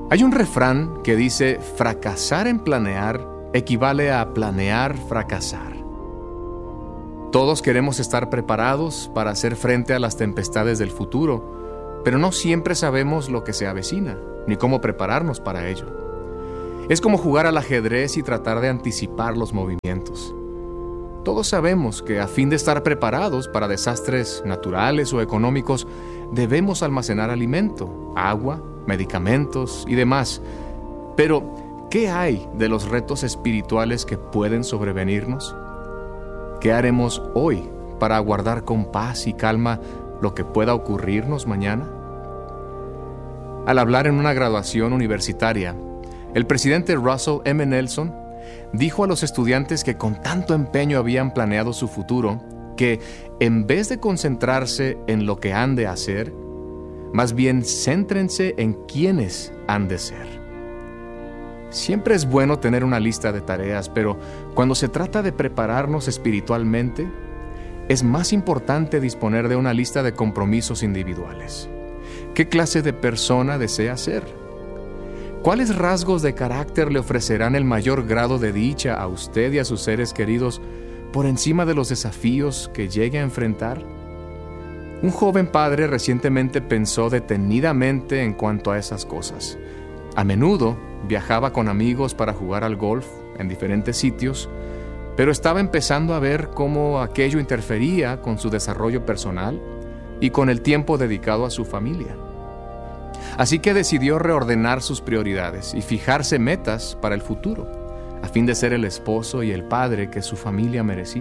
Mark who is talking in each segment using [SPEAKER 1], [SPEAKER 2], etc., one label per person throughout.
[SPEAKER 1] Hay un refrán que dice: fracasar en planear equivale a planear fracasar. Todos queremos estar preparados para hacer frente a las tempestades del futuro, pero no siempre sabemos lo que se avecina, ni cómo prepararnos para ello. Es como jugar al ajedrez y tratar de anticipar los movimientos. Todos sabemos que a fin de estar preparados para desastres naturales o económicos, debemos almacenar alimento, agua, medicamentos y demás. Pero, ¿qué hay de los retos espirituales que pueden sobrevenirnos? ¿Qué haremos hoy para aguardar con paz y calma lo que pueda ocurrirnos mañana? Al hablar en una graduación universitaria, el presidente Russell M. Nelson dijo a los estudiantes que con tanto empeño habían planeado su futuro, que en vez de concentrarse en lo que han de hacer, más bien céntrense en quiénes han de ser. Siempre es bueno tener una lista de tareas, pero cuando se trata de prepararnos espiritualmente, es más importante disponer de una lista de compromisos individuales. ¿Qué clase de persona desea ser? ¿Cuáles rasgos de carácter le ofrecerán el mayor grado de dicha a usted y a sus seres queridos por encima de los desafíos que llegue a enfrentar? Un joven padre recientemente pensó detenidamente en cuanto a esas cosas. A menudo viajaba con amigos para jugar al golf en diferentes sitios, pero estaba empezando a ver cómo aquello interfería con su desarrollo personal y con el tiempo dedicado a su familia. Así que decidió reordenar sus prioridades y fijarse metas para el futuro, a fin de ser el esposo y el padre que su familia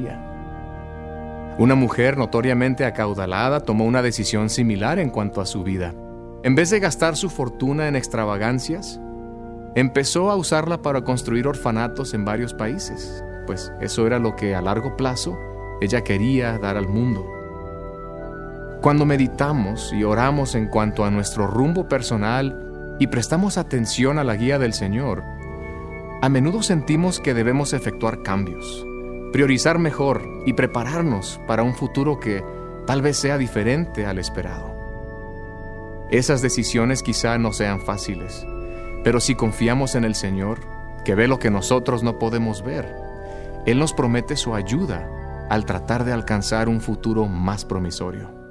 [SPEAKER 1] merecía. Una mujer notoriamente acaudalada tomó una decisión similar en cuanto a su vida. En vez de gastar su fortuna en extravagancias, empezó a usarla para construir orfanatos en varios países, pues eso era lo que a largo plazo ella quería dar al mundo. Cuando meditamos y oramos en cuanto a nuestro rumbo personal y prestamos atención a la guía del Señor, a menudo sentimos que debemos efectuar cambios, priorizar mejor y prepararnos para un futuro que tal vez sea diferente al esperado. Esas decisiones quizá no sean fáciles, pero si confiamos en el Señor, que ve lo que nosotros no podemos ver, Él nos promete su ayuda al tratar de alcanzar un futuro más promisorio.